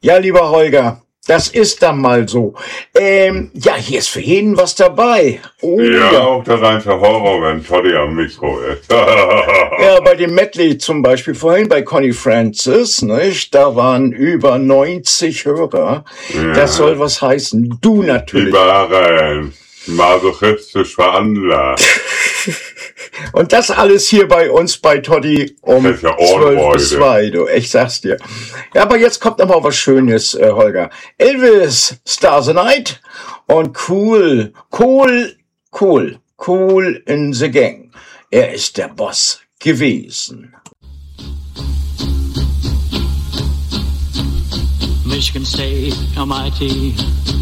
Ja, lieber Holger, das ist dann mal so. Ja, hier ist für jeden was dabei. Oh, Ja, auch der reinste Horror, wenn Toddy am Mikro ist. Ja, bei dem Medley zum Beispiel vorhin bei Connie Francis, nicht? Da waren über 90 Hörer. Ja. Das soll was heißen. Du Die natürlich. waren masochistisch veranlagt. Und das alles hier bei uns bei Toddy um Das ist ja 12 Ohrenfreude. bis 2, du. Ich sag's dir. Ja, aber jetzt kommt noch mal was Schönes, Holger. Elvis, Stars the Night und Cool in the Gang. Er ist der Boss gewesen. Michigan State, almighty.